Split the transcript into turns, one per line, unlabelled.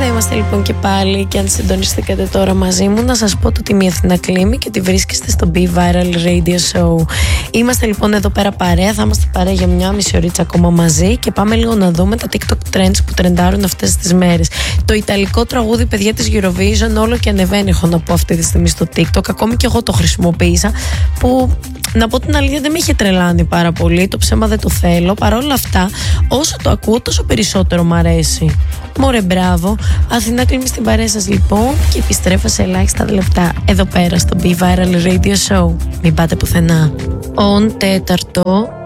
είμαστε λοιπόν και πάλι. Και αν συντονιστήκατε τώρα μαζί μου, να σας πω το ότι η Αθηνά Κλίμη και τη βρίσκεστε στο Be Viral Radio Show. Είμαστε λοιπόν εδώ πέρα παρέα. Θα είμαστε παρέα για μια μισή ωρίτσα ακόμα μαζί. Και πάμε λίγο να δούμε τα TikTok trends που τρεντάρουν αυτές τις μέρες. Το ιταλικό τραγούδι, παιδιά, της Eurovision όλο και ανεβαίνει, έχω να πω, αυτή τη στιγμή στο TikTok. Ακόμη και εγώ το χρησιμοποίησα. Που να πω την αλήθεια δεν με είχε τρελάνει πάρα πολύ. Το ψέμα δεν το θέλω. Παρ' όλα αυτά, όσο το ακούω, τόσο περισσότερο μ' αρέσει. Μωρέ, μπράβο. Αθηνά Κλίμη στην παρέα σας λοιπόν. Και επιστρέφω σε ελάχιστα λεπτά εδώ πέρα στο Be Viral Radio Show. Μην πάτε πουθενά. On τέταρτο.